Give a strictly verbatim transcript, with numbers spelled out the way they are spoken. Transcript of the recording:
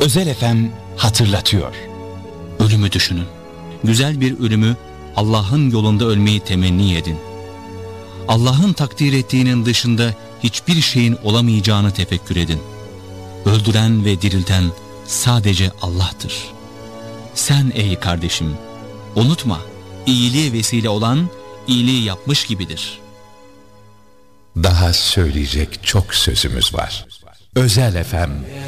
Özel F M hatırlatıyor. Ölümü düşünün. Güzel bir ölümü, Allah'ın yolunda ölmeyi temenni edin. Allah'ın takdir ettiğinin dışında hiçbir şeyin olamayacağını tefekkür edin. Öldüren ve dirilten sadece Allah'tır. Sen ey kardeşim, unutma, iyiliğe vesile olan iyiliği yapmış gibidir. Daha söyleyecek çok sözümüz var. Özel F M